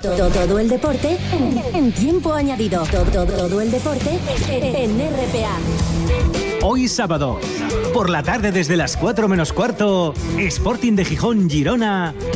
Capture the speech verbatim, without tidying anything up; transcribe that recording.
Todo, todo el deporte en tiempo añadido. Todo, todo, todo el deporte en R P A. Hoy sábado, por la tarde desde las cuatro menos cuarto, Sporting de Gijón Girona,